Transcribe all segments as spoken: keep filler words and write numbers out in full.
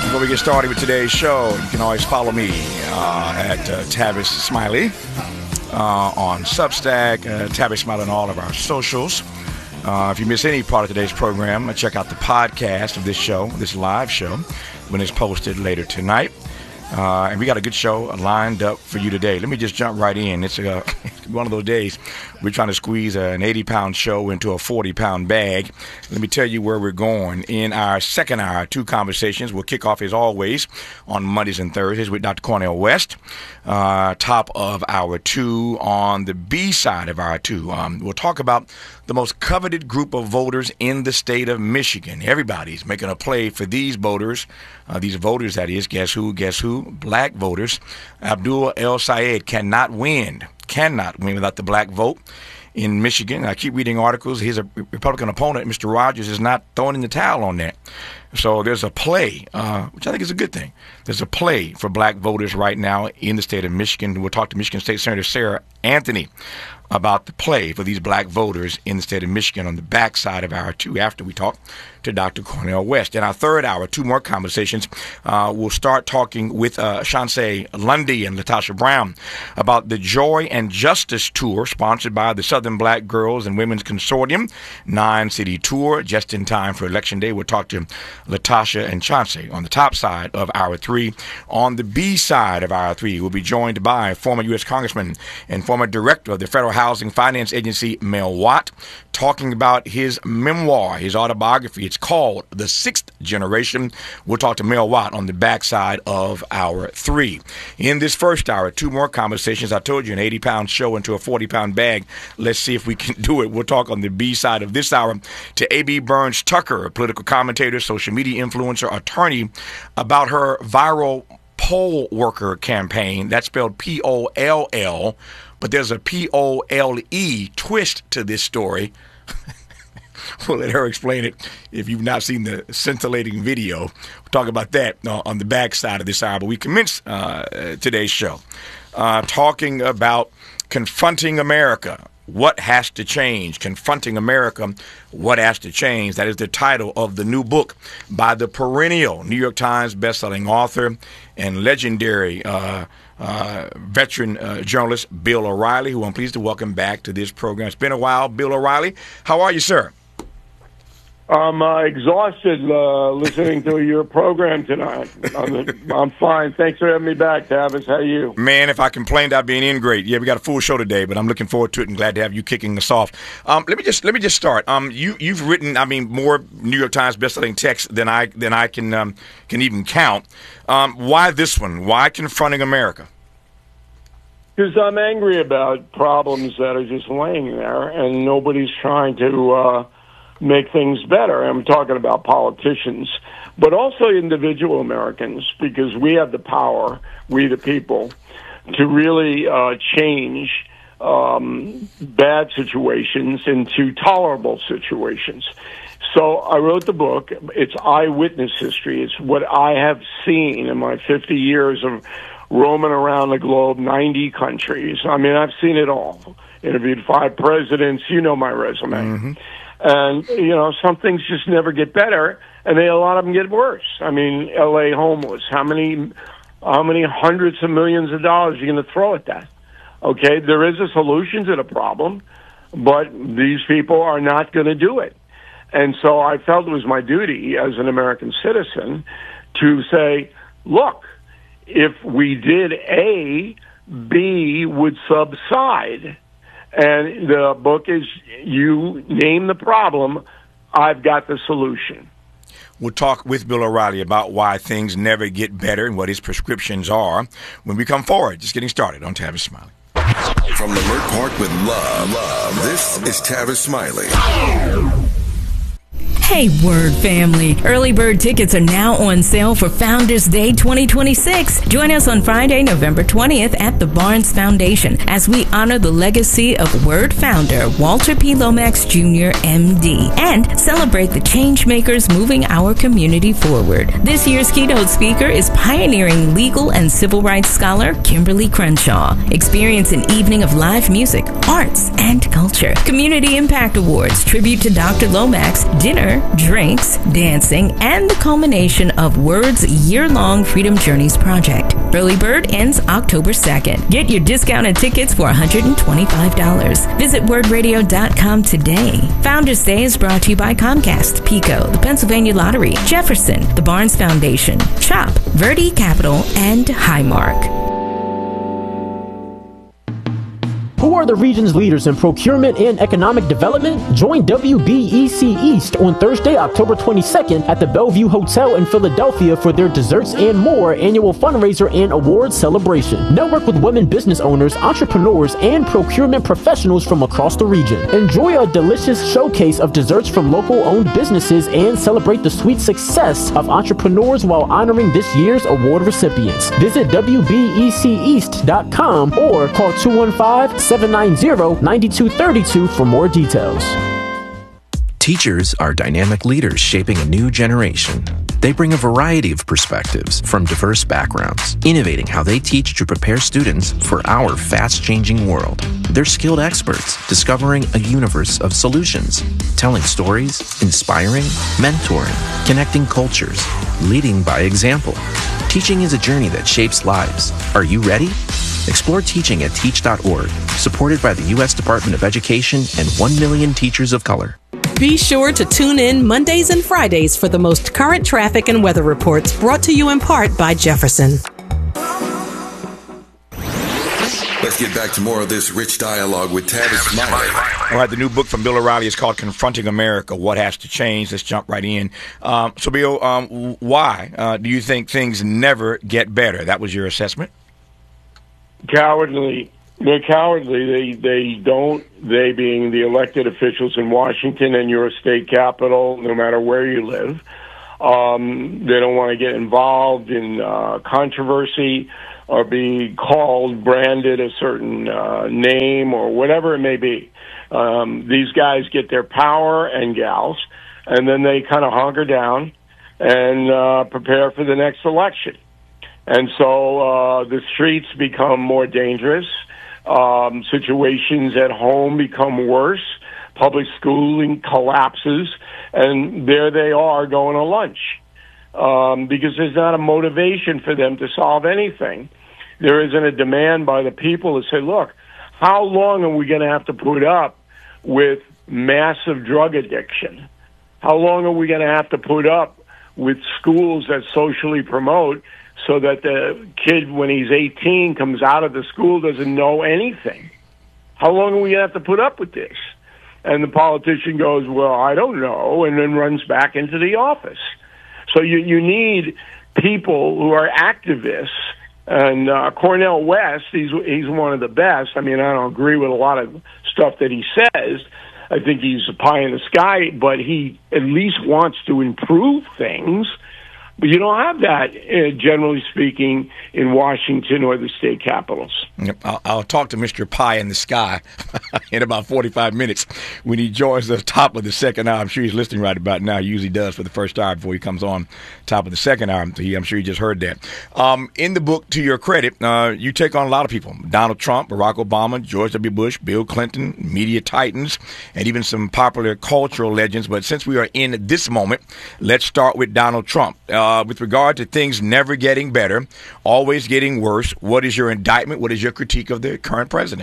Before we get started with today's show, you can always follow me uh, at uh, Tavis Smiley uh, on Substack, uh, Tavis Smiley on all of our socials. Uh, if you miss any part of today's program, check out the podcast of this show, this live show, when it's posted later tonight. Uh, and we got a good show lined up for you today. Let me just jump right in. It's uh, one of those days we're trying to squeeze an eighty-pound show into a forty-pound bag. Let me tell you where we're going. In our second hour, two conversations. We'll kick off, as always, on Mondays and Thursdays with Doctor Cornel West. Uh, top of hour two. On the B side of hour two, um, we'll talk about the most coveted group of voters in the state of Michigan. Everybody's making a play for these voters. Uh, these voters, that is, guess who? Guess who? Black voters. Abdul El-Sayed cannot win, cannot win without the black vote in Michigan. I keep reading articles. His Republican opponent, Mister Rogers, is not throwing in the towel on that. So there's a play, uh, which I think is a good thing. There's a play for black voters right now in the state of Michigan. We'll talk to Michigan State Senator Sarah Anthony about the play for these black voters in the state of Michigan on the backside of hour two after we talk to Doctor Cornel West. In our third hour, two more conversations. Uh, we'll start talking with uh, Chauncey Lundy and Latasha Brown about the Joy and Justice Tour sponsored by the Southern Black Girls and Women's Consortium, nine-city tour, just in time for Election Day. We'll talk to Latasha and Chauncey on the top side of hour three. On the B side of hour three, we'll be joined by former U S Congressman and former director of the Federal Housing Finance Agency, Mel Watt, talking about his memoir, his autobiography. It's called The Sixth Generation. We'll talk to Mel Watt on the backside of hour three. In this first hour, two more conversations. I told you, an eighty-pound show into a forty-pound bag. Let's see if we can do it. We'll talk on the B side of this hour to A B. Burns Tucker, a political commentator, social media influencer, attorney, about her viral poll worker campaign. That's spelled P O L L, but there's a P O L E twist to this story. We'll let her explain it if you've not seen the scintillating video. We'll talk about that uh, on the back side of this hour. But we commence uh, today's show uh, talking about confronting America. What has to change? Confronting America, what has to change? That is the title of the new book by the perennial New York Times bestselling author and legendary uh, uh, veteran uh, journalist Bill O'Reilly, who I'm pleased to welcome back to this program. It's been a while. Bill O'Reilly, how are you, sir? I'm uh, exhausted uh, listening to your program tonight. I'm, I'm fine. Thanks for having me back, Tavis. How are you? Man, if I complained, I'd be an ingrate. Yeah, we got a full show today, but I'm looking forward to it and glad to have you kicking us off. Um, let me just let me just start. Um, you you've written, I mean, more New York Times bestselling texts than I than I can um, can even count. Um, why this one? Why confronting America? Because I'm angry about problems that are just laying there, and nobody's trying to Uh, make things better. I'm talking about politicians, but also individual Americans, because we have the power, we the people, to really uh, change um, bad situations into tolerable situations. So I wrote the book. It's eyewitness history. It's what I have seen in my fifty years of roaming around the globe, ninety countries. I mean, I've seen it all. Interviewed five presidents. You know my resume. Mm-hmm. And, you know, some things just never get better, and they, a lot of them get worse. I mean, L A homeless. How many how many hundreds of millions of dollars are you going to throw at that? Okay, there is a solution to the problem, but these people are not going to do it. And so I felt it was my duty as an American citizen to say, look, if we did A, B would subside. And the book is, you name the problem, I've got the solution. We'll talk with Bill O'Reilly about why things never get better and what his prescriptions are when we come forward. Just getting started on Tavis Smiley. From Leimert Park with love, love, this is Tavis Smiley. Hey, Word family. Early bird tickets are now on sale for Founders Day twenty twenty-six. Join us on Friday, November twentieth at the Barnes Foundation as we honor the legacy of Word founder Walter P. Lomax, Junior, M D, and celebrate the change makers moving our community forward. This year's keynote speaker is pioneering legal and civil rights scholar Kimberly Crenshaw. Experience an evening of live music, arts, and culture. Community Impact Awards, tribute to Doctor Lomax, dinner, dinner, drinks, dancing, and the culmination of Word's year-long Freedom Journeys project. Early bird ends October second. Get your discounted tickets for one hundred twenty-five dollars. Visit word radio dot com today. Founders Day is brought to you by Comcast, PECO, the Pennsylvania Lottery, Jefferson, the Barnes Foundation, CHOP, Verde Capital, and Highmark. Who are the region's leaders in procurement and economic development? Join W B E C East on Thursday, October twenty-second at the Bellevue Hotel in Philadelphia for their Desserts and More annual fundraiser and awards celebration. Network with women business owners, entrepreneurs, and procurement professionals from across the region. Enjoy a delicious showcase of desserts from local-owned businesses and celebrate the sweet success of entrepreneurs while honoring this year's award recipients. Visit W B E C east dot com or call two one five, seven nine zero, nine two three two for more details. Teachers are dynamic leaders shaping a new generation. They bring a variety of perspectives from diverse backgrounds, innovating how they teach to prepare students for our fast-changing world. They're skilled experts, discovering a universe of solutions, telling stories, inspiring, mentoring, connecting cultures, leading by example. Teaching is a journey that shapes lives. Are you ready? Explore teaching at teach dot org, supported by the U S Department of Education and one million teachers of color. Be sure to tune in Mondays and Fridays for the most current traffic and weather reports, brought to you in part by Jefferson. Let's get back to more of this rich dialogue with Tavis Smiley. All right, the new book from Bill O'Reilly is called Confronting America, What Has to Change. Let's jump right in. Um, so, Bill, um, why uh, do you think things never get better? That was your assessment? Cowardly. They're cowardly. They they don't, they being the elected officials in Washington and your state capital, no matter where you live, um, they don't want to get involved in uh, controversy or be called, branded a certain uh, name or whatever it may be. Um, these guys get their power, and gals, and then they kind of hunker down and uh, prepare for the next election. And so uh, the streets become more dangerous. Um, situations at home become worse. Public schooling collapses. And there they are going to lunch um, because there's not a motivation for them to solve anything. There isn't a demand by the people to say, look, how long are we going to have to put up with massive drug addiction? How long are we going to have to put up with schools that socially promote so that the kid, when he's eighteen, comes out of the school, doesn't know anything? How long are we going to have to put up with this? And the politician goes, well, I don't know, and then runs back into the office. So you, you need people who are activists. And uh, Cornel West, he's, he's one of the best. I mean, I don't agree with a lot of stuff that he says. I think he's a pie in the sky, but he at least wants to improve things. But you don't have that, uh, generally speaking, in Washington or the state capitals. Yep. I'll, I'll talk to Mister Pie in the Sky in about forty-five minutes when he joins the top of the second hour. I'm sure he's listening right about now. He usually does for the first hour before he comes on top of the second hour. I'm sure you just heard that. Um, in the book, to your credit, uh, you take on a lot of people. Donald Trump, Barack Obama, George W. Bush, Bill Clinton, media titans, and even some popular cultural legends. But since we are in this moment, let's start with Donald Trump. Uh, Uh, with regard to things never getting better, always getting worse, what is your indictment? What is your critique of the current president?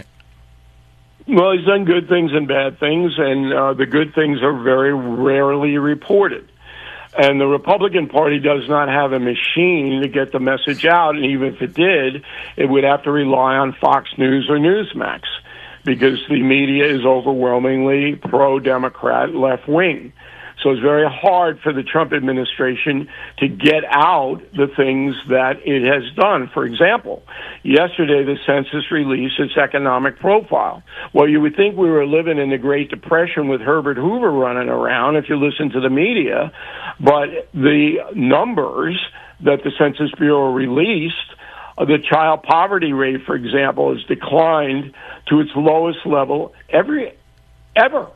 Well, he's done good things and bad things, and uh, the good things are very rarely reported. And the Republican Party does not have a machine to get the message out, and even if it did, it would have to rely on Fox News or Newsmax, because the media is overwhelmingly pro-Democrat left-wing. So it's very hard for the Trump administration to get out the things that it has done. For example, yesterday the census released its economic profile. Well, you would think we were living in the Great Depression with Herbert Hoover running around if you listen to the media, but the numbers that the Census Bureau released, the child poverty rate, for example, has declined to its lowest level every ever.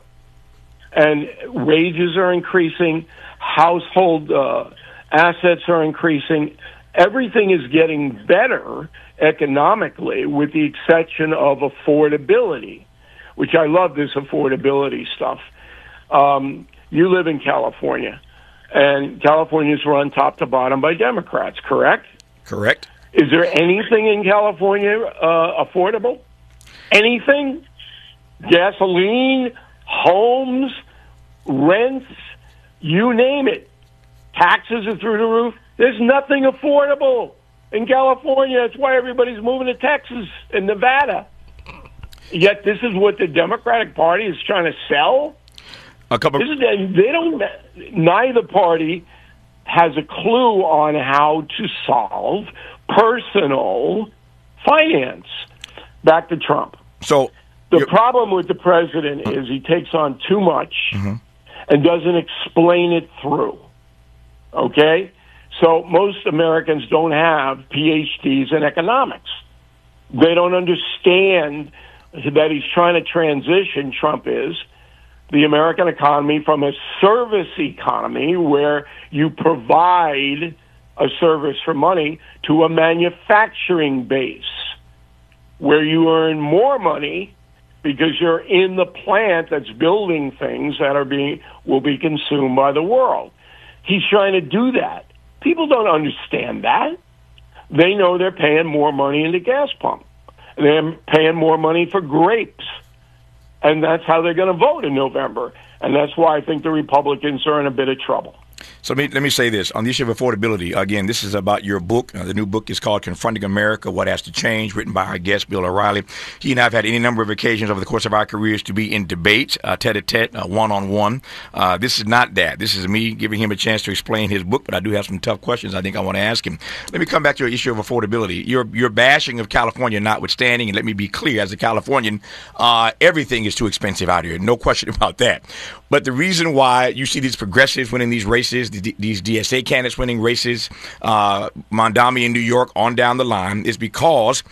And wages are increasing, household uh, assets are increasing. Everything is getting better economically, with the exception of affordability, which I love this affordability stuff. Um, you live in California, and California's run top to bottom by Democrats, correct? Correct. Is there anything in California uh, affordable? Anything? Gasoline, homes, rents, you name it. Taxes are through the roof. There's nothing affordable in California. That's why everybody's moving to Texas and Nevada. Yet this is what the Democratic Party is trying to sell. A couple. This is, they don't. Neither party has a clue on how to solve personal finance. Back to Trump. So the problem with the president is he takes on too much mm-hmm. and doesn't explain it through. Okay? So most Americans don't have P H Ds in economics. They don't understand that he's trying to transition, Trump is, the American economy from a service economy where you provide a service for money to a manufacturing base where you earn more money because you're in the plant that's building things that are being will be consumed by the world. He's trying to do that. People don't understand that. They know they're paying more money in the gas pump. They're paying more money for grapes. And that's how they're going to vote in November. And that's why I think the Republicans are in a bit of trouble. So let me, let me say this. On the issue of affordability, again, this is about your book. Uh, the new book is called Confronting America, What Has to Change, written by our guest, Bill O'Reilly. He and I have had any number of occasions over the course of our careers to be in debate, uh, tete-a-tete, uh, one-on-one. Uh, this is not that. This is me giving him a chance to explain his book, but I do have some tough questions I think I want to ask him. Let me come back to your issue of affordability. Your, your bashing of California notwithstanding, and let me be clear, as a Californian, uh, everything is too expensive out here. No question about that. But the reason why you see these progressives winning these races, these D S A candidates winning races, uh, Mondami in New York, on down the line, is because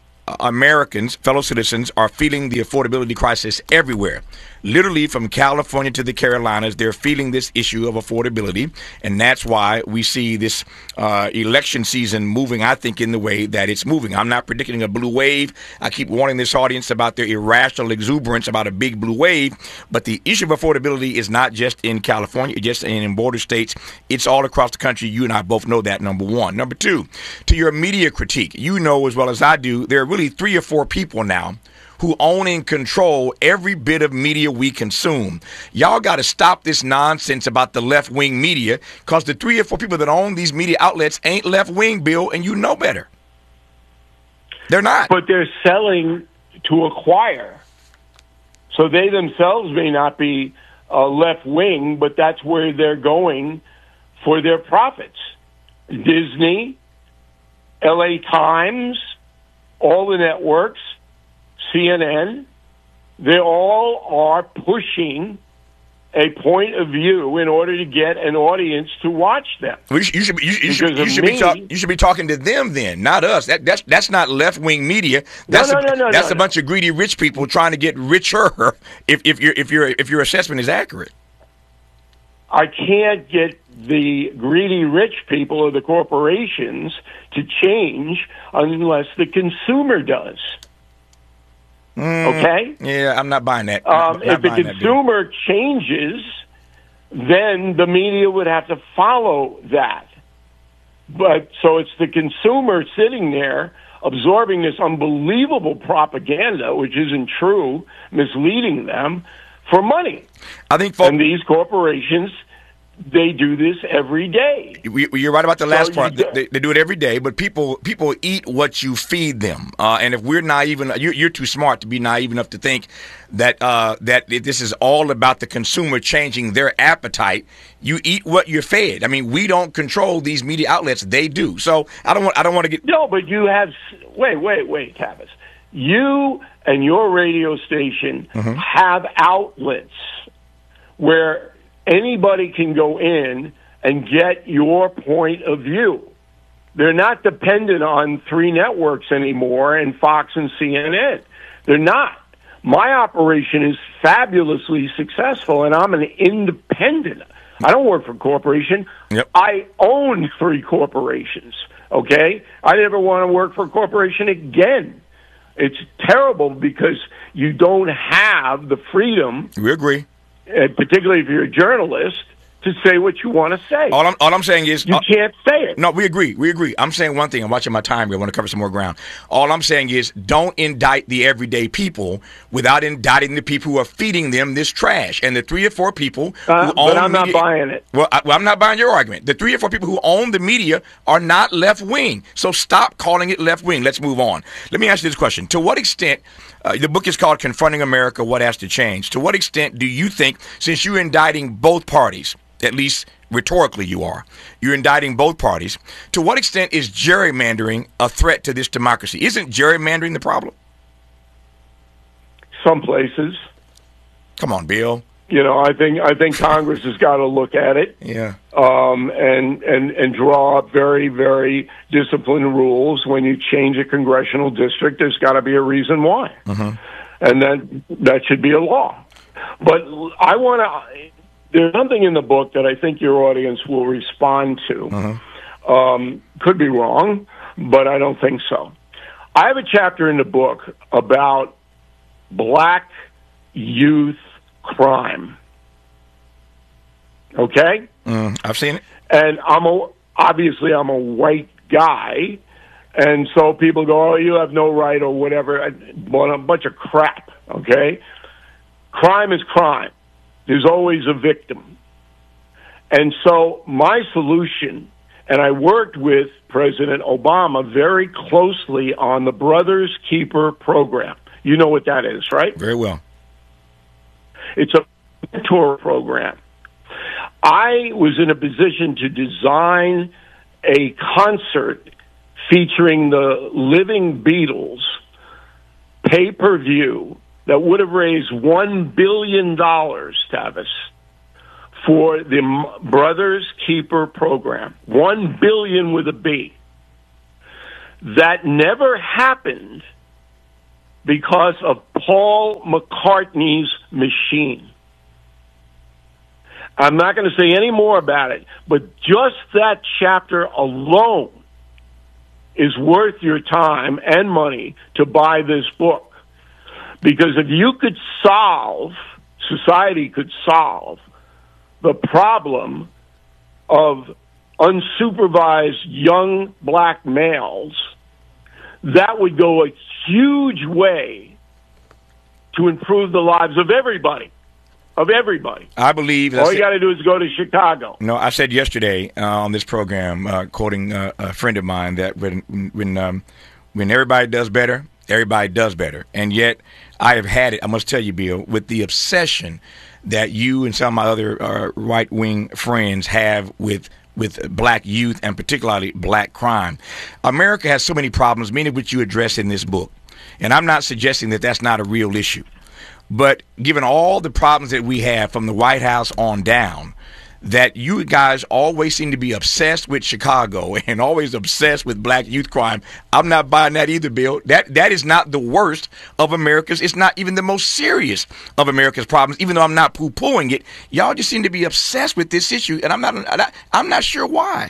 Americans, fellow citizens, are feeling the affordability crisis everywhere. Literally from California to the Carolinas, they're feeling this issue of affordability, and that's why we see this uh, election season moving, I think, in the way that it's moving. I'm not predicting a blue wave. I keep warning this audience about their irrational exuberance about a big blue wave, but the issue of affordability is not just in California, just in, in border states. It's all across the country. You and I both know that, number one. Number two, to your media critique, you know as well as I do, there are really three or four people now who own and control every bit of media we consume. Y'all got to stop this nonsense about the left-wing media, because the three or four people that own these media outlets ain't left-wing, Bill, and you know better. They're not. But they're selling to acquire. So they themselves may not be uh, left-wing, but that's where they're going for their profits. Disney, L A Times, all the networks, C N N, they all are pushing a point of view in order to get an audience to watch them. Well, you, should, you should, you, you should, you should me, be talk, you should be talking to them then, not us. That that's that's not left wing media. That's no, no, a, no, no, that's no, a bunch no. of greedy rich people trying to get richer. If if your if your if your assessment is accurate, I can't get the greedy rich people or the corporations to change unless the consumer does. Mm, okay? Yeah, I'm not buying that. Um, not if the buying consumer that, changes, then the media would have to follow that. But so it's the consumer sitting there absorbing this unbelievable propaganda, which isn't true, misleading them for money. I think, folks, and these corporations, they do this every day. You're right about the last so part. They, they do it every day, but people people eat what you feed them. Uh, and if we're naive, you're, you're too smart to be naive enough to think that uh, that this is all about the consumer changing their appetite. You eat what you're fed. I mean, we don't control these media outlets; they do. So I don't want I don't want to get no. But you have wait, wait, wait, Tavis. You and your radio station mm-hmm. have outlets where anybody can go in and get your point of view. They're not dependent on three networks anymore and Fox and C N N. They're not. My operation is fabulously successful, and I'm an independent. I don't work for a corporation. Yep. I own three corporations, okay? I never want to work for a corporation again. It's terrible because you don't have the freedom we agree. uh, particularly if you're a journalist, to say what you want to say. All I'm, all I'm saying is... You uh, can't say it. No, we agree. We agree. I'm saying one thing. I'm watching my time here. I want to cover some more ground. All I'm saying is don't indict the everyday people without indicting the people who are feeding them this trash. And the three or four people uh, who but own I'm the not media, buying it. Well, I, well, I'm not buying your argument. The three or four people who own the media are not left-wing. So stop calling it left-wing. Let's move on. Let me ask you this question. To what extent... Uh, the book is called Confronting America, What Has to Change. To what extent do you think, since you're indicting both parties, at least rhetorically you are, you're indicting both parties, to what extent is gerrymandering a threat to this democracy? Isn't gerrymandering the problem? Some places. Come on, Bill. You know, I think I think Congress has got to look at it, yeah, um, and and and draw up very very disciplined rules. When you change a congressional district, there's got to be a reason why, mm-hmm. and then that should be a law. But I want to. There's something in the book that I think your audience will respond to. Mm-hmm. Um, could be wrong, but I don't think so. I have a chapter in the book about black youth crime. Okay? Mm, I've seen it. And I'm a, obviously I'm a white guy, and so people go, oh, you have no right or whatever. Well, a bunch of crap, okay? Crime is crime. There's always a victim. And so my solution, and I worked with President Obama very closely on the Brothers Keeper program. You know what that is, right? Very well. It's a mentor program. I was in a position to design a concert featuring the Living Beatles, pay-per-view, that would have raised one billion dollars, Tavis, for the Brothers Keeper program. One billion with a B. That never happened because of Paul McCartney's machine. I'm not going to say any more about it, but just that chapter alone is worth your time and money to buy this book. Because if you could solve, society could solve, the problem of unsupervised young black males, that would go a huge way to improve the lives of everybody. Of everybody. I believe... All you got to do is go to Chicago. No, I said yesterday uh, on this program, uh, quoting uh, a friend of mine, that when when um, when everybody does better, everybody does better. And yet, I have had it, I must tell you, Bill, with the obsession that you and some of my other uh, right-wing friends have with with black youth and particularly black crime. America has so many problems, many of which you address in this book. And I'm not suggesting that that's not a real issue. But given all the problems that we have from the White House on down, that you guys always seem to be obsessed with Chicago and always obsessed with black youth crime. I'm not buying that either, Bill. That that is not the worst of America's. It's not even the most serious of America's problems, even though I'm not poo-pooing it. Y'all just seem to be obsessed with this issue, and I'm not, I'm not sure why.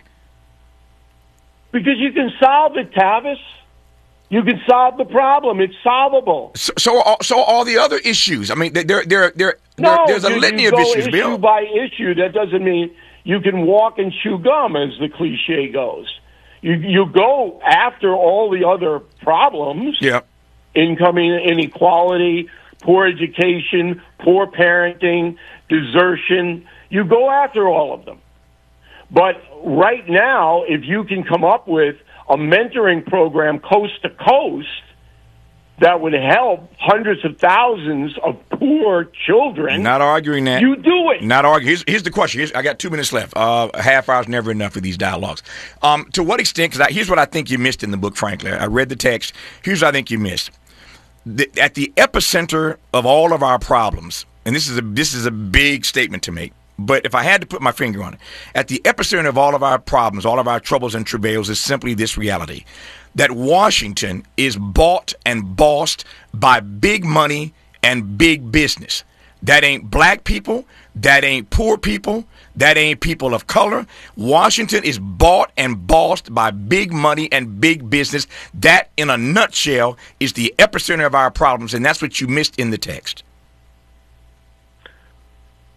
Because you can solve it, Tavis. You can solve the problem. It's solvable. So, so, are all, so are all the other issues. I mean, there, there, there, no, there's a you, litany you of go issues, issue Bill. by issue. That doesn't mean you can walk and chew gum, as the cliche goes. You you go after all the other problems. Yeah. Income inequality, poor education, poor parenting, desertion. You go after all of them. But right now, if you can come up with a mentoring program coast to coast that would help hundreds of thousands of poor children. Not arguing that. You do it. Not arguing. Here's, here's the question. Here's, I got two minutes left. Uh, a half hour's never enough for these dialogues. Um, to what extent, because here's what I think you missed in the book, frankly. I read the text. Here's what I think you missed. The, at the epicenter of all of our problems, and this is a this is a big statement to make, but if I had to put my finger on it, at the epicenter of all of our problems, all of our troubles and travails is simply this reality, that Washington is bought and bossed by big money and big business. That ain't black people. That ain't poor people. That ain't people of color. Washington is bought and bossed by big money and big business. That, in a nutshell, is the epicenter of our problems, and that's what you missed in the text.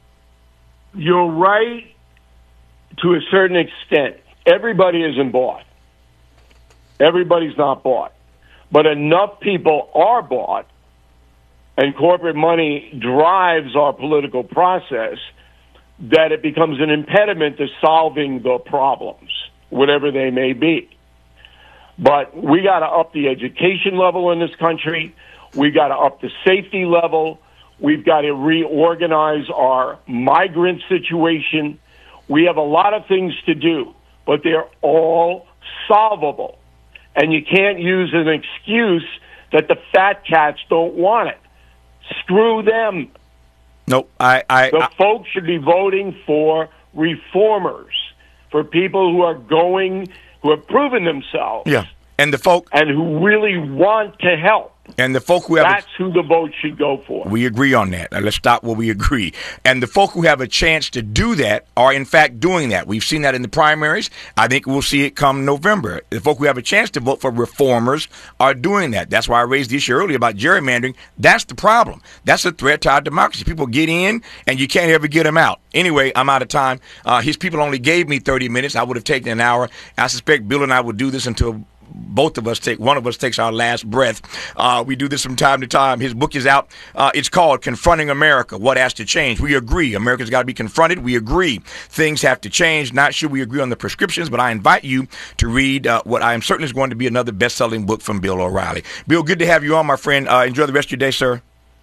you're right to a certain extent. Everybody isn't bought. Everybody's not bought. But enough people are bought, and corporate money drives our political process, that it becomes an impediment to solving the problems, whatever they may be. But we got to up the education level in this country. We got to up the safety level. We've got to reorganize our migrant situation. We have a lot of things to do, but they're all solvable. And you can't use an excuse that the fat cats don't want it. Screw them. Nope. I, I, the I, folks should be voting for reformers, for people who are going, who have proven themselves. Yeah. And the folk. And who really want to help. And the folk who have That's a, who the vote should go for. We agree on that. Now, let's stop where we agree. And the folk who have a chance to do that are, in fact, doing that. We've seen that in the primaries. I think we'll see it come November. The folk who have a chance to vote for reformers are doing that. That's why I raised the issue earlier about gerrymandering. That's the problem. That's a threat to our democracy. People get in, and you can't ever get them out. Anyway, I'm out of time. Uh, his people only gave me thirty minutes. I would have taken an hour. I suspect Bill and I would do this until both of us take, one of us takes our last breath. Uh, we do this from time to time. His book is out. Uh, it's called Confronting America, What Has to Change. We agree. America's got to be confronted. We agree. Things have to change. Not sure we agree on the prescriptions, but I invite you to read uh, what I am certain is going to be another best-selling book from Bill O'Reilly. Bill, good to have you on, my friend. Uh, enjoy the rest of your day, sir.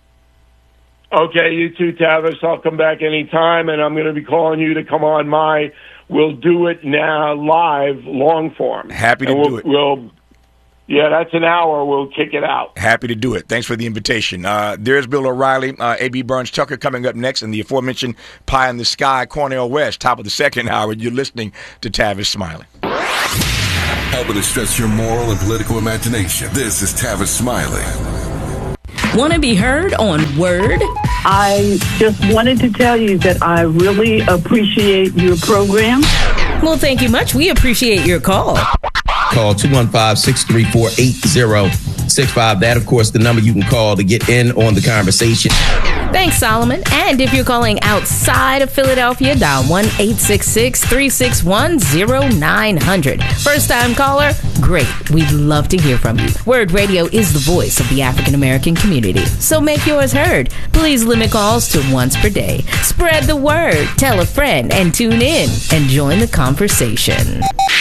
Okay, you too, Tavis. I'll come back anytime, and I'm going to be calling you to come on my We'll do it now live, long form. Happy to and we'll, do it. We'll, yeah, that's an hour. We'll kick it out. Happy to do it. Thanks for the invitation. Uh, there's Bill O'Reilly, uh, A B. Burns Tucker coming up next, and the aforementioned Pie in the Sky, Cornel West, top of the second hour. You're listening to Tavis Smiley. Helping to stretch your moral and political imagination. This is Tavis Smiley. Want to be heard on Word? I just wanted to tell you that I really appreciate your program. Well, thank you much. We appreciate your call. Call two one five, six three four, eight zero six five. That, of course, the number you can call to get in on the conversation. Thanks, Solomon. And if you're calling outside of Philadelphia, dial one eight six six, three six one, zero nine zero zero. First-time caller? Great. We'd love to hear from you. Word Radio is the voice of the African-American community. So make yours heard. Please limit calls to once per day. Spread the word. Tell a friend and tune in and join the conversation.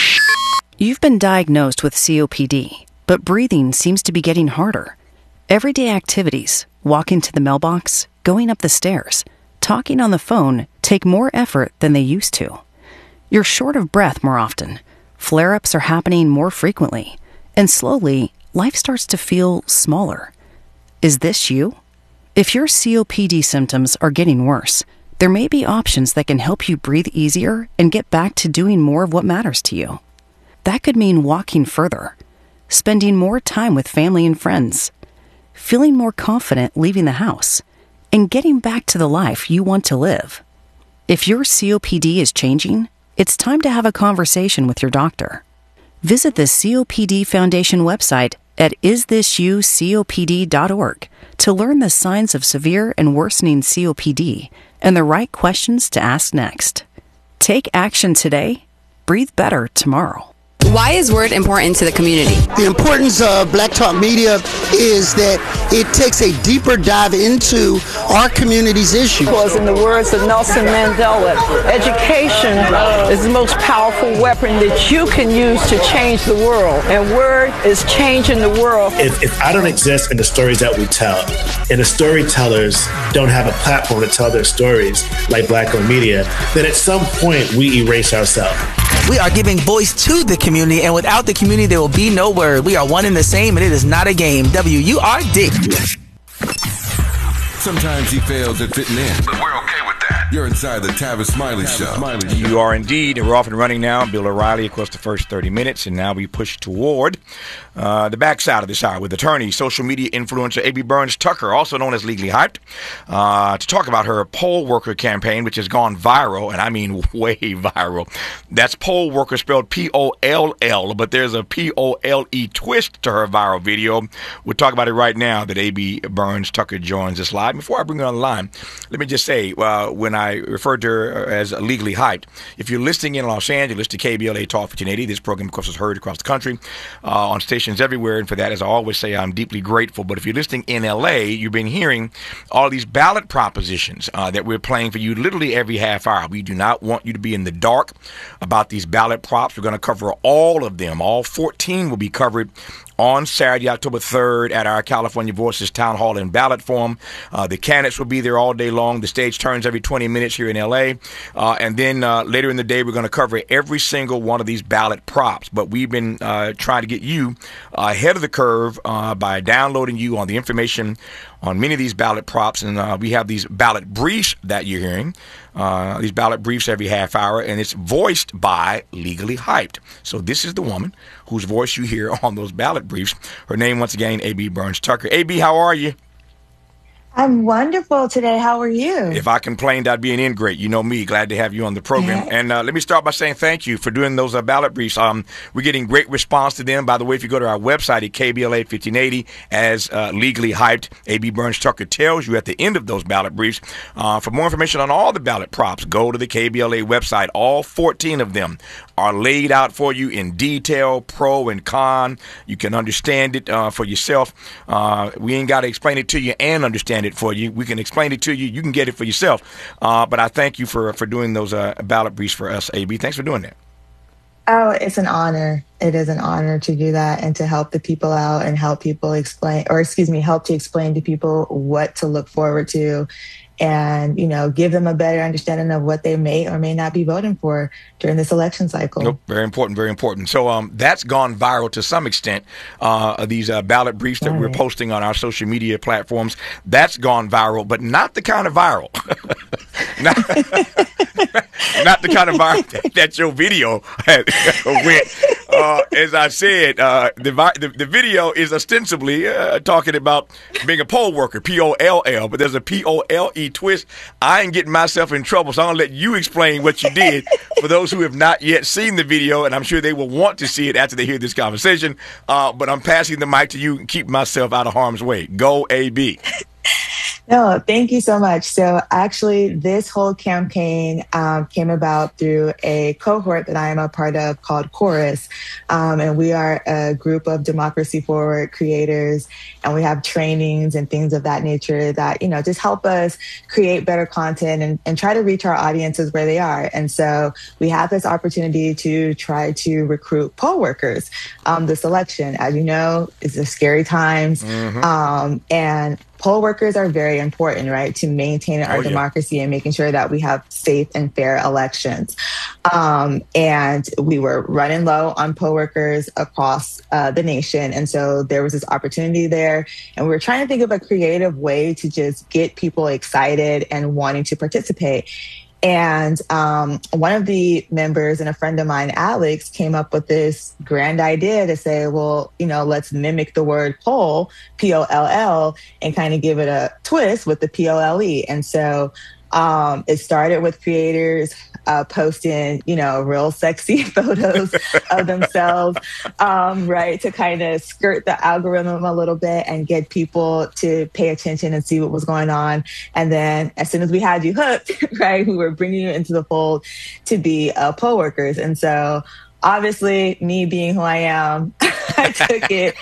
You've been diagnosed with C O P D, but breathing seems to be getting harder. Everyday activities, walking to the mailbox, going up the stairs, talking on the phone take more effort than they used to. You're short of breath more often. Flare-ups are happening more frequently. And slowly, life starts to feel smaller. Is this you? If your C O P D symptoms are getting worse, there may be options that can help you breathe easier and get back to doing more of what matters to you. That could mean walking further, spending more time with family and friends, feeling more confident leaving the house, and getting back to the life you want to live. If your C O P D is changing, it's time to have a conversation with your doctor. Visit the C O P D Foundation website at is this you C O P D dot org to learn the signs of severe and worsening C O P D and the right questions to ask next. Take action today. Breathe better tomorrow. Why is Word important to the community? The importance of Black Talk Media is that it takes a deeper dive into our community's issues. Because in the words of Nelson Mandela, education is the most powerful weapon that you can use to change the world. And Word is changing the world. If, if I don't exist in the stories that we tell, and the storytellers don't have a platform to tell their stories like Black-owned media, then at some point we erase ourselves. We are giving voice to the community, and without the community, there will be no Word. We are one and the same, and it is not a game. W U R D. Sometimes he fails at fitting in, but we're okay with that. You're inside the Tavis Smiley Show. Smiley. You are indeed, and we're off and running now. Bill O'Reilly, of course, the first thirty minutes, and now we push toward uh, the backside of this hour with attorney, social media influencer A B. Burns Tucker, also known as Legally Hyped, uh, to talk about her poll worker campaign, which has gone viral, and I mean way viral. That's poll worker spelled P O L L, but there's a P O L E twist to her viral video. We'll talk about it right now that A B. Burns Tucker joins us live. Before I bring her on the line, let me just say, uh, when I I referred to her as Legally Hyped. If you're listening in Los Angeles to K B L A Talk fifteen eighty, this program, of course, is heard across the country uh, on stations everywhere. And for that, as I always say, I'm deeply grateful. But if you're listening in L A, you've been hearing all these ballot propositions uh, that we're playing for you literally every half hour. We do not want you to be in the dark about these ballot props. We're going to cover all of them. All fourteen will be covered on Saturday, October third, at our California Voices Town Hall and Ballot Forum. Uh, the candidates will be there all day long. The stage turns every twenty minutes here in L A. Uh, and then uh, later in the day, we're going to cover every single one of these ballot props. But we've been uh, trying to get you uh, ahead of the curve uh, by downloading you on the information on many of these ballot props. And uh, we have these ballot briefs that you're hearing, uh, these ballot briefs every half hour, and it's voiced by Legally Hyped. So this is the woman whose voice you hear on those ballot briefs. Her name, once again, A B Burns Tucker. A B, how are you? I'm wonderful today. How are you? If I complained, I'd be an ingrate. You know me. Glad to have you on the program. And uh, let me start by saying thank you for doing those uh, ballot briefs. Um, we're getting great response to them. By the way, if you go to our website at K B L A fifteen eighty, as uh, Legally Hyped, A B Burns Tucker tells you at the end of those ballot briefs. Uh, for more information on all the ballot props, go to the K B L A website. All fourteen of them are laid out for you in detail, pro and con. You can understand it uh, for yourself. Uh, we ain't got to explain it to you and understand it for you. We can explain it to you. You can get it for yourself. Uh, but I thank you for, for doing those uh, ballot briefs for us, A B. Thanks for doing that. Oh, it's an honor. It is an honor to do that and to help the people out and help people explain, or excuse me, help to explain to people what to look forward to and, you know, give them a better understanding of what they may or may not be voting for during this election cycle. Nope, very important, very important. So um, that's gone viral to some extent, uh, these uh, ballot briefs that right. we're posting on our social media platforms. That's gone viral, but not the kind of viral. not, not the kind of viral that, that your video went. Uh, as I said, uh, the, the the video is ostensibly uh, talking about being a poll worker, P O L L, but there's a P O L E twist. I ain't getting myself in trouble, so I'm going to let you explain what you did for those who have not yet seen the video, and I'm sure they will want to see it after they hear this conversation. Uh, but I'm passing the mic to you and keep myself out of harm's way. Go, A B. No, thank you so much. So actually, this whole campaign um, came about through a cohort that I am a part of called Chorus. Um, and we are a group of Democracy Forward creators, and we have trainings and things of that nature that, you know, just help us create better content and, and try to reach our audiences where they are. And so we have this opportunity to try to recruit poll workers um, this election. As you know, it's a scary times. Mm-hmm. Um, and poll workers are very important, right, to maintain our oh, yeah. democracy and making sure that we have safe and fair elections. Um, and we were running low on poll workers across uh, the nation. And so there was this opportunity there. And we were trying to think of a creative way to just get people excited and wanting to participate. And um, one of the members and a friend of mine, Alex, came up with this grand idea to say, well, you know, let's mimic the word poll, P O L L, and kind of give it a twist with the P O L E. And so um, it started with creators uh, posting, you know, real sexy photos of themselves, um, right, to kind of skirt the algorithm a little bit and get people to pay attention and see what was going on. And then as soon as we had you hooked, right, we were bringing you into the fold to be uh, poll workers. And so obviously, me being who I am, I took it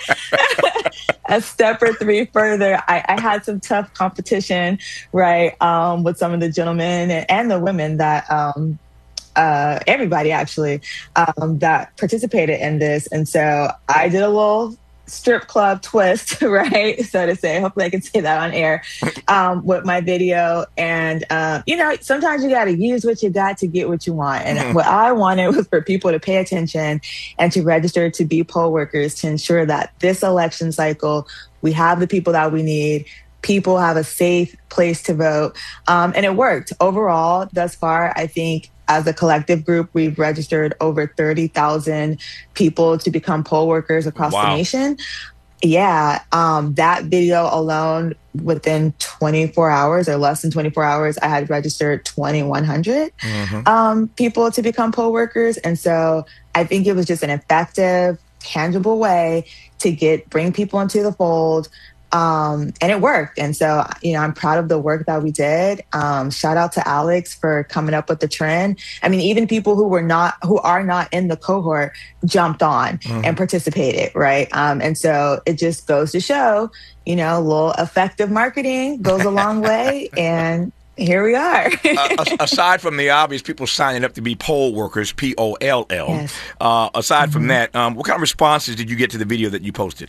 a step or three further. I, I had some tough competition, right, um, with some of the gentlemen and, and the women that, um, uh, everybody actually, um, that participated in this. And so I did a little strip club twist, right, so to say. Hopefully I can say that on air um, with my video. And, uh, you know, sometimes you got to use what you got to get what you want. And mm-hmm. what I wanted was for people to pay attention and to register to be poll workers to ensure that this election cycle, we have the people that we need. People have a safe place to vote. Um, and it worked. Overall, thus far, I think as a collective group, we've registered over thirty thousand people to become poll workers across wow. the nation. Yeah, um, that video alone, within twenty-four hours or less than twenty-four hours, I had registered twenty-one hundred mm-hmm. um, people to become poll workers. And so I think it was just an effective, tangible way to get bring people into the fold, Um, and it worked. And so, you know, I'm proud of the work that we did. Um, shout out to Alex for coming up with the trend. I mean, even people who were not, who are not in the cohort jumped on mm-hmm. and participated, right? Um, and so it just goes to show, you know, a little effective marketing goes a long way. And here we are. uh, aside from the obvious people signing up to be poll workers, P O L L, yes. uh, aside mm-hmm. from that, um, what kind of responses did you get to the video that you posted?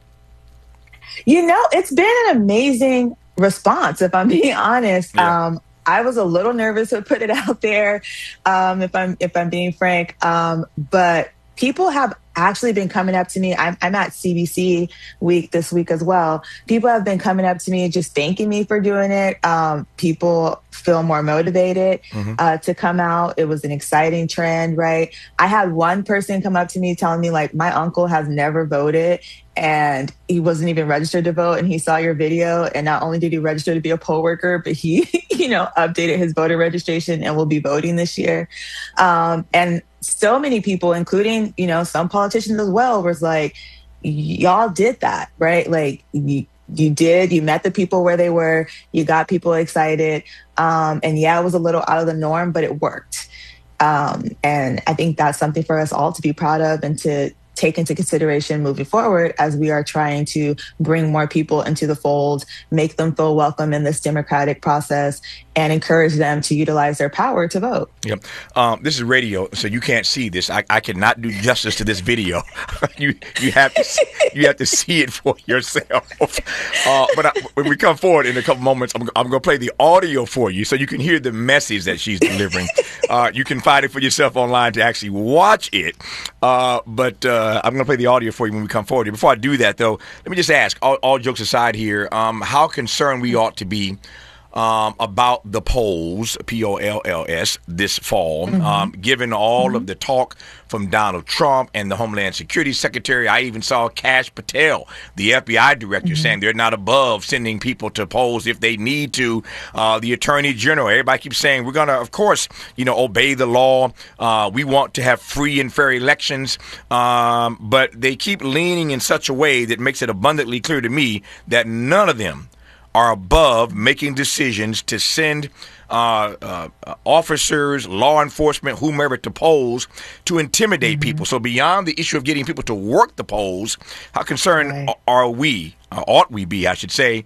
You know, it's been an amazing response, if I'm being honest. Yeah. Um, I was a little nervous to put it out there, um, if I'm if I'm being frank. Um, but people have actually been coming up to me. I'm, I'm at C B C week this week as well. People have been coming up to me just thanking me for doing it. Um, people feel more motivated mm-hmm. uh, to come out. It was an exciting trend, right? I had one person come up to me telling me, like, my uncle has never voted and he wasn't even registered to vote, and he saw your video, and not only did he register to be a poll worker, but he, you know, updated his voter registration and will be voting this year. Um, and so many people, including, you know, some politicians as well, was like, y'all did that, right? Like, you, you did, you met the people where they were, you got people excited. Um, and yeah, it was a little out of the norm, but it worked. Um, and I think that's something for us all to be proud of and to take into consideration moving forward as we are trying to bring more people into the fold, make them feel welcome in this democratic process, and encourage them to utilize their power to vote. Yep. Um, this is radio, so you can't see this. I, I cannot do justice to this video. you you have to see, you have to see it for yourself. Uh, but I, when we come forward in a couple moments, I'm, I'm going to play the audio for you so you can hear the message that she's delivering. Uh, you can find it for yourself online to actually watch it. Uh, but uh, I'm going to play the audio for you when we come forward. Before I do that, though, let me just ask, all, all jokes aside here, um, how concerned we ought to be Um, about the polls, P O L L S, this fall, mm-hmm. um, given all mm-hmm. of the talk from Donald Trump and the Homeland Security Secretary. I even saw Kash Patel, the F B I director, mm-hmm. saying they're not above sending people to polls if they need to. Uh, the Attorney General, everybody keeps saying we're going to, of course, you know, obey the law. Uh, we want to have free and fair elections. Um, but they keep leaning in such a way that makes it abundantly clear to me that none of them are above making decisions to send uh, uh, officers, law enforcement, whomever to polls to intimidate mm-hmm. people. So beyond the issue of getting people to work the polls, how concerned right. are we, uh, ought we be, I should say,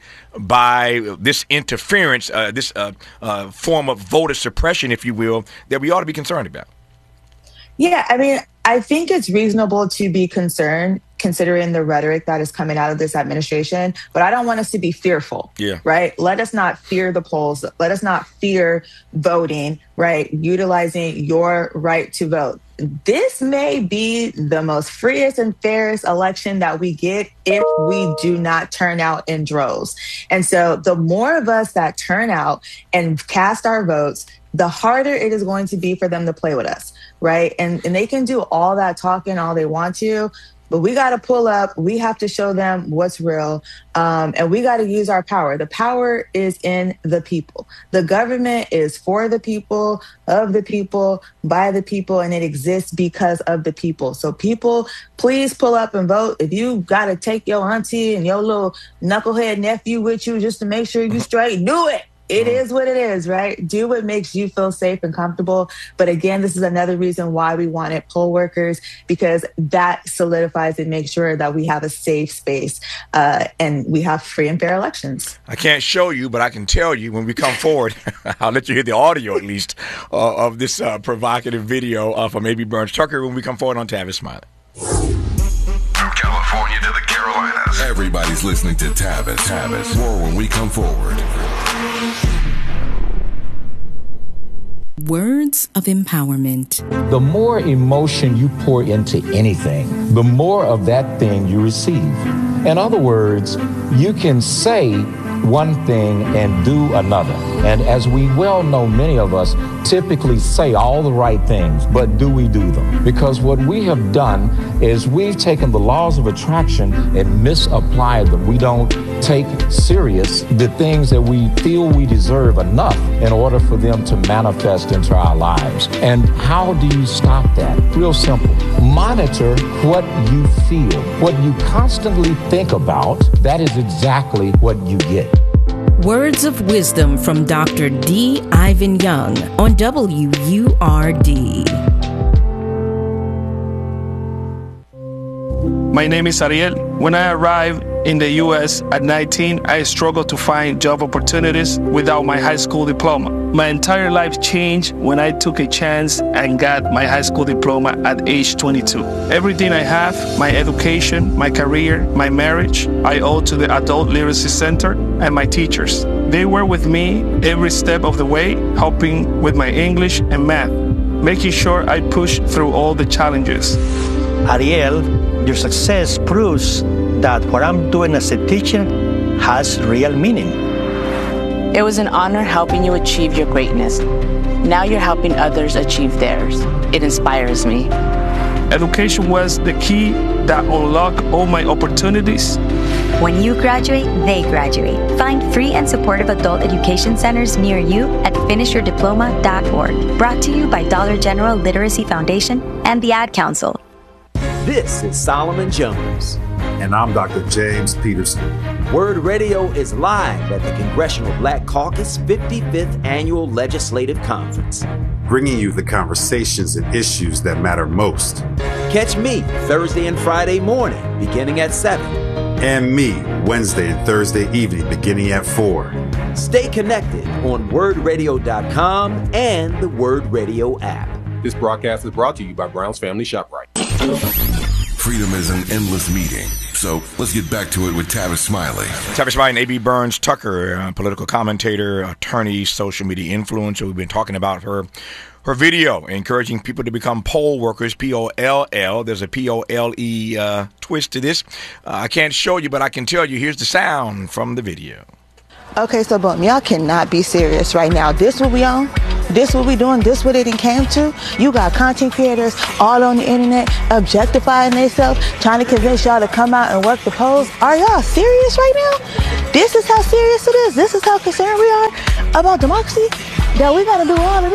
by this interference, uh, this uh, uh, form of voter suppression, if you will, that we ought to be concerned about? Yeah, I mean, I think it's reasonable to be concerned considering the rhetoric that is coming out of this administration, but I don't want us to be fearful, yeah. right? Let us not fear the polls. Let us not fear voting, right? Utilizing your right to vote. This may be the most freest and fairest election that we get if we do not turn out in droves. And so the more of us that turn out and cast our votes, the harder it is going to be for them to play with us, right? And and they can do all that talking all they want to, but we got to pull up. We have to show them what's real, um, and we got to use our power. The power is in the people. The government is for the people, of the people, by the people, and it exists because of the people. So people, please pull up and vote. If you got to take your auntie and your little knucklehead nephew with you just to make sure you straight, do it. It is what it is, right? Do what makes you feel safe and comfortable. But again, this is another reason why we wanted poll workers, because that solidifies and makes sure that we have a safe space uh, and we have free and fair elections. I can't show you, but I can tell you when we come forward, I'll let you hear the audio at least uh, of this uh, provocative video uh, from A B Burns Tucker when we come forward on Tavis Smiley. California to the Carolinas. Everybody's listening to Tavis. Tavis. More when we come forward. Words of empowerment. The more emotion you pour into anything, the more of that thing you receive. In other words, you can say one thing and do another. And as we well know, many of us typically say all the right things, but do we do them? Because what we have done is we've taken the laws of attraction and misapplied them. We don't take serious the things that we feel we deserve enough in order for them to manifest into our lives. And how do you stop that? Real simple. Monitor what you feel. What you constantly think about, that is exactly what you get. Words of wisdom from Doctor D. Ivan Young on W U R D. My name is Ariel. When I arrived in the U S at nineteen, I struggled to find job opportunities without my high school diploma. My entire life changed when I took a chance and got my high school diploma at age twenty-two. Everything I have, my education, my career, my marriage, I owe to the Adult Literacy Center and my teachers. They were with me every step of the way, helping with my English and math, making sure I pushed through all the challenges. Ariel, your success proves that what I'm doing as a teacher has real meaning. It was an honor helping you achieve your greatness. Now you're helping others achieve theirs. It inspires me. Education was the key that unlocked all my opportunities. When you graduate, they graduate. Find free and supportive adult education centers near you at finish your diploma dot org. Brought to you by Dollar General Literacy Foundation and the Ad Council. This is Solomon Jones. And I'm Doctor James Peterson. Word Radio is live at the Congressional Black Caucus fifty-fifth Annual Legislative Conference, bringing you the conversations and issues that matter most. Catch me Thursday and Friday morning, beginning at seven. And me Wednesday and Thursday evening, beginning at four. Stay connected on word radio dot com and the Word Radio app. This broadcast is brought to you by Brown's Family ShopRite. Freedom is an endless meeting. So let's get back to it with Tavis Smiley. Tavis Smiley and A B. Burns Tucker, uh, political commentator, attorney, social media influencer. We've been talking about her her video encouraging people to become poll workers, P O L L. There's a P O L E uh, twist to this. Uh, I can't show you, but I can tell you. Here's the sound from the video. Okay, so boom, y'all cannot be serious right now. This what we on? This what we doing? This what it came to? You got content creators all on the internet objectifying themselves, trying to convince y'all to come out and work the polls. Are y'all serious right now? This is how serious it is. This is how concerned we are about democracy, that we got to do all of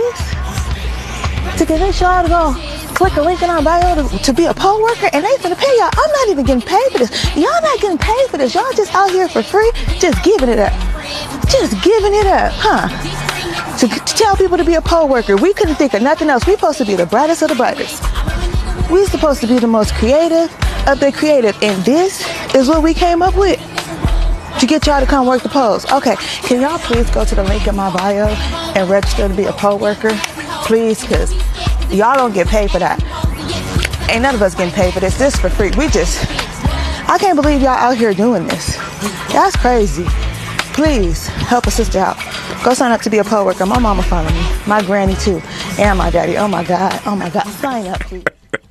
this to convince y'all to go click a link in our bio to, to be a poll worker, and they finna pay y'all. I'm not even getting paid for this. Y'all not getting paid for this. Y'all just out here for free, just giving it up. Just giving it up, huh? To, to tell people to be a poll worker. We couldn't think of nothing else. We supposed to be the brightest of the brightest. We supposed to be the most creative of the creative, and this is what we came up with to get y'all to come work the polls. Okay, can y'all please go to the link in my bio and register to be a poll worker? Please, because y'all don't get paid for that. Ain't none of us getting paid for this. This is for free. We just, I can't believe y'all out here doing this. That's crazy. Please help a sister out. Go sign up to be a poll worker. My mama followed me. My granny too. And my daddy. Oh my God. Oh my God. Sign up, please.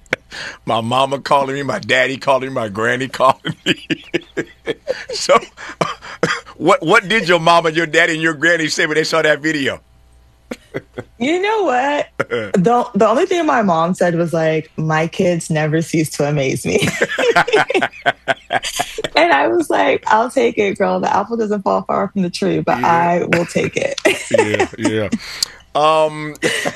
My mama calling me, my daddy calling me, my granny calling me. So what what did your mama, your daddy, and your granny say when they saw that video? You know what? The, the only thing my mom said was like, my kids never cease to amaze me. And I was like, I'll take it, girl. The apple doesn't fall far from the tree, but yeah. I will take it. yeah, yeah. Um,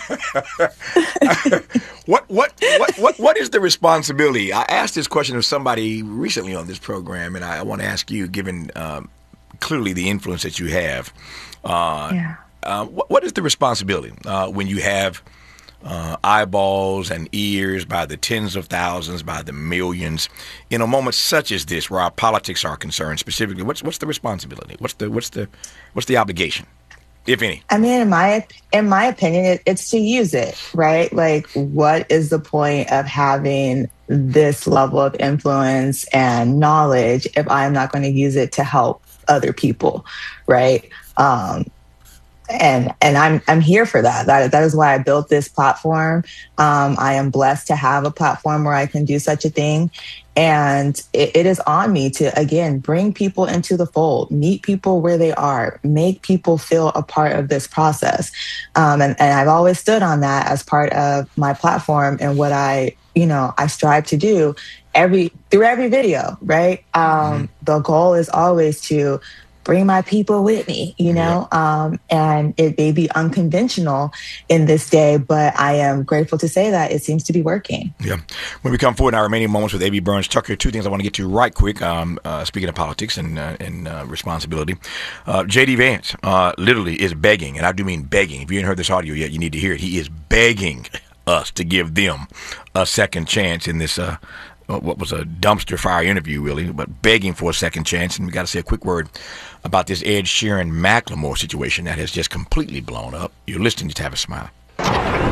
what, what, what, what, what is the responsibility? I asked this question of somebody recently on this program, and I, I want to ask you, given um, clearly the influence that you have, uh, yeah. Uh, what, what is the responsibility uh, when you have uh, eyeballs and ears by the tens of thousands, by the millions, in a moment such as this, where our politics are concerned specifically? What's what's the responsibility? What's the what's the what's the obligation, if any? I mean, in my in my opinion, it, it's to use it, right? Like, what is the point of having this level of influence and knowledge if I'm not going to use it to help other people, right? Um, And and I'm I'm here for that. That that is why I built this platform. Um, I am blessed to have a platform where I can do such a thing. And it, it is on me to, again, bring people into the fold, meet people where they are, make people feel a part of this process. Um, and, and I've always stood on that as part of my platform and what I, you know, I strive to do every through every video, right? Um, mm-hmm. The goal is always to bring my people with me, you know, yeah. um, and it may be unconventional in this day, but I am grateful to say that it seems to be working. Yeah. When we come forward in our remaining moments with A B Burns Tucker, two things I want to get to right quick, um, uh, speaking of politics and, uh, and uh, responsibility. Uh, J D Vance uh, literally is begging, and I do mean begging. If you haven't heard this audio yet, you need to hear it. He is begging us to give them a second chance in this uh, what was a dumpster fire interview, really, but begging for a second chance. And we got to say a quick word about this Ed Sheeran Macklemore situation that has just completely blown up. You're listening to Tavis Smiley.